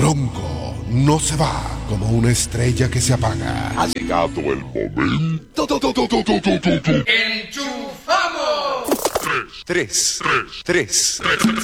Ronco no se va como una estrella que se apaga. Ha llegado el momento. ¡Enchufamos! Tres.